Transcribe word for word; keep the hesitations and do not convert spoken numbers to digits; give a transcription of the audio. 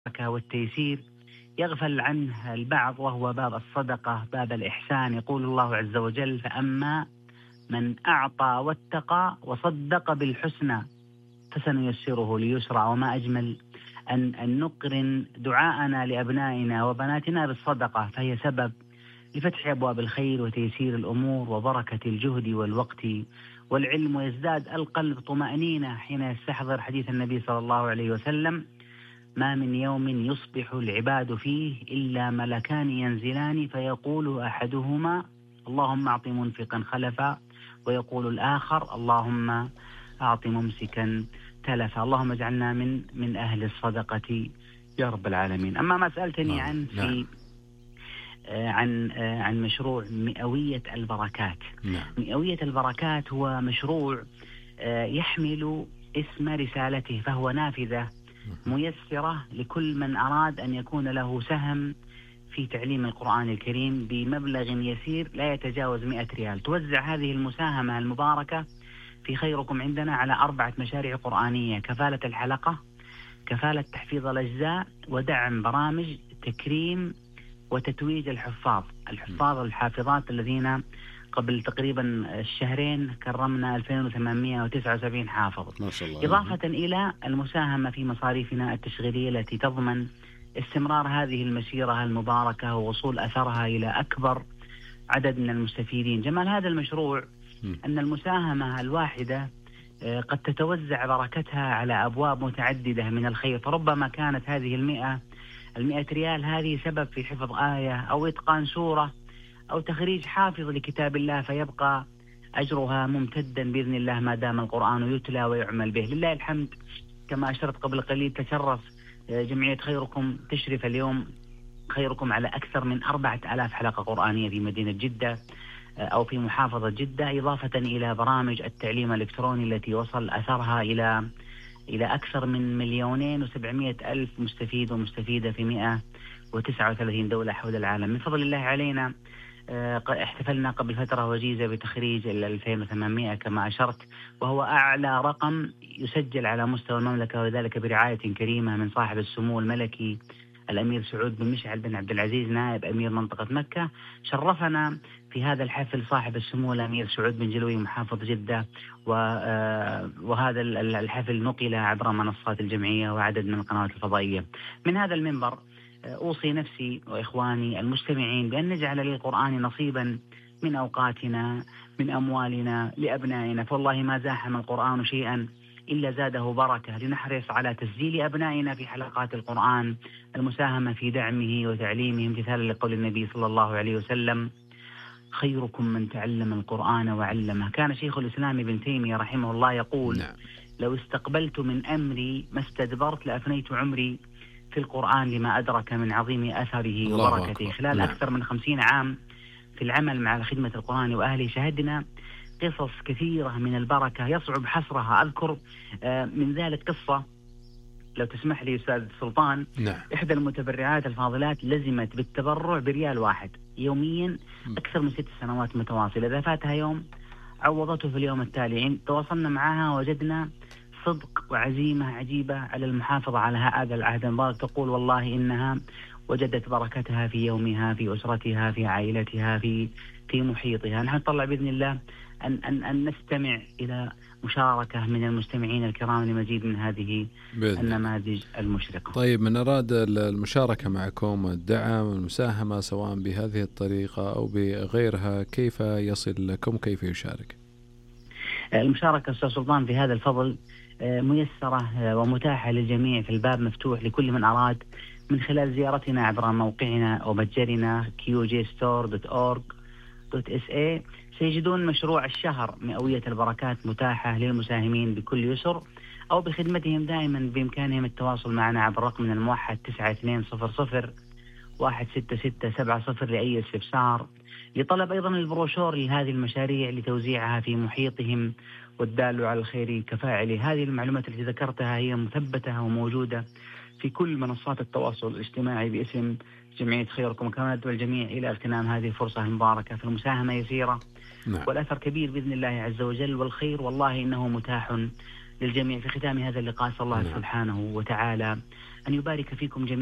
والتيسير يغفل عنه البعض، وهو باب الصدقة، باب الإحسان. يقول الله عز وجل: فأما من أعطى واتقى وصدق بالحسنى فسنيسره ليسرى. وما أجمل أن, أن نقرن دعاءنا لأبنائنا وبناتنا بالصدقة، فهي سبب لفتح أبواب الخير وتيسير الأمور وبركة الجهد والوقت والعلم، ويزداد القلب طمأنينة حين يستحضر حديث النبي صلى الله عليه وسلم: ما من يوم يصبح العباد فيه إلا ملكان ينزلان فيقول أحدهما اللهم أعط منفقا خلفا، ويقول الآخر اللهم أعط ممسكا تلفا. اللهم اجعلنا من من أهل الصدقة يا رب العالمين. أما ما سألتني عن في آه عن آه عن مشروع مئوية البركات. نعم. مئوية البركات هو مشروع آه يحمل اسم رسالته، فهو نافذة ميسرة لكل من أراد أن يكون له سهم في تعليم القرآن الكريم بمبلغ يسير لا يتجاوز مئة ريال. توزع هذه المساهمة المباركة في خيركم عندنا على أربعة مشاريع قرآنية: كفالة الحلقة، كفالة تحفيظ الأجزاء، ودعم برامج تكريم وتتويج الحفاظ الحفاظ الحافظات الذين قبل تقريبا الشهرين كرمنا ألفين وثمانمئة وتسعة وسبعين حافظ، ما شاء الله. إضافة إلى المساهمة في مصاريفنا التشغيلية التي تضمن استمرار هذه المسيرة المباركة ووصول أثرها إلى أكبر عدد من المستفيدين. جمال هذا المشروع أن المساهمة الواحدة قد تتوزع بركتها على أبواب متعددة من الخير، فربما كانت هذه المئة المئة ريال هذه سبب في حفظ آية أو إتقان سورة أو تخريج حافظ لكتاب الله، فيبقى أجرها ممتدا بإذن الله ما دام القرآن يتلى ويعمل به. لله الحمد. كما أشرت قبل قليل، تشرف جمعية خيركم تشرف اليوم خيركم على أكثر من أربعة آلاف حلقة قرآنية في مدينة جدة أو في محافظة جدة، إضافة إلى برامج التعليم الإلكتروني التي وصل أثرها إلى إلى أكثر من مليونين وسبعمائة ألف مستفيد ومستفيدة في مئة وتسعة وثلاثين دولة حول العالم. من فضل الله علينا احتفلنا قبل فترة وجيزة بتخريج ال ألفين وثمانمئة كما أشرت، وهو أعلى رقم يسجل على مستوى المملكة، وذلك برعاية كريمة من صاحب السمو الملكي الأمير سعود بن مشعل بن عبد العزيز نائب أمير منطقة مكة. شرفنا في هذا الحفل صاحب السمو الأمير سعود بن جلوي محافظ جدة، وهذا الحفل نقل عبر منصات الجمعية وعدد من القنوات الفضائية. من هذا المنبر أوصي نفسي وإخواني المستمعين بأن نجعل للقرآن نصيبا من أوقاتنا، من أموالنا، لأبنائنا، فوالله ما زاحم القرآن شيئا إلا زاده بركة. لنحرص على تسجيل أبنائنا في حلقات القرآن، المساهمة في دعمه وتعليمه، امتثالا لقول النبي صلى الله عليه وسلم: خيركم من تعلم القرآن وعلمه. كان شيخ الإسلام ابن تيمية رحمه الله يقول: نعم. لو استقبلت من أمري ما استدبرت لأفنيت عمري في القرآن لما أدرك من عظيم أثره وبركته. خلال نعم. أكثر من خمسين عام في العمل مع خدمة القرآن وأهله شهدنا قصص كثيرة من البركة يصعب حصرها. أذكر من ذلك قصة لو تسمح لي أستاذ سلطان. نعم. إحدى المتبرعات الفاضلات لزمت بالتبرع بريال واحد يوميا أكثر من ست سنوات متواصلة. إذا فاتها يوم عوضته في اليوم التالي. تواصلنا معها وجدنا صدق وعزيمة عجيبة على المحافظة على هذا العهد المبارك. تقول: والله إنها وجدت بركتها في يومها، في أسرتها، في عائلتها، في في محيطها. نحن نطلع بإذن الله أن أن أن نستمع إلى مشاركة من المستمعين الكرام لمزيد من هذه النماذج المشرقة. طيب، من أراد المشاركة معكم، الدعم والمساهمة سواء بهذه الطريقة أو بغيرها، كيف يصل لكم؟ كيف يشارك؟ المشاركة أستاذ سلطان في هذا الفضل ميسرة ومتاحة للجميع، في الباب مفتوح لكل من أراد من خلال زيارتنا عبر موقعنا ومتجرنا كيو جي ستور دوت أورج دوت إس إيه. سيجدون مشروع الشهر مئوية البركات متاحة للمساهمين بكل يسر، أو بخدمتهم دائما بإمكانهم التواصل معنا عبر رقمنا الموحد تسعة اثنين صفر صفر واحد ستة ستة سبعة صفر لأي استفسار. لطلب أيضا البروشور لهذه المشاريع لتوزيعها في محيطهم، والدال على الخير كفاعل. هذه المعلومات التي ذكرتها هي مثبتة وموجودة في كل منصات التواصل الاجتماعي باسم جمعية خيركم. وكما ندعو الجميع إلى اغتنام هذه الفرصة المباركة، في المساهمة يسيرة نعم. والأثر كبير بإذن الله عز وجل، والخير والله إنه متاح للجميع. في ختام هذا اللقاء أسأل الله نعم. سبحانه وتعالى أن يبارك فيكم جميعا